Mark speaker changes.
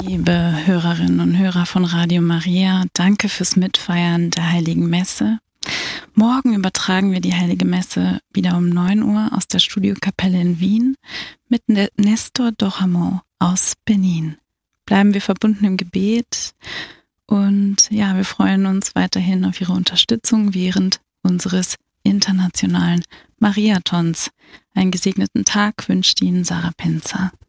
Speaker 1: Liebe Hörerinnen und Hörer von Radio Maria, danke fürs Mitfeiern der Heiligen Messe. Morgen übertragen wir die Heilige Messe wieder um 9 Uhr aus der Studiokapelle in Wien mit Nestor Dohamon aus Benin. Bleiben wir verbunden im Gebet und ja, wir freuen uns weiterhin auf Ihre Unterstützung während unseres internationalen Mariathons. Einen gesegneten Tag wünscht Ihnen Sarah Penzer.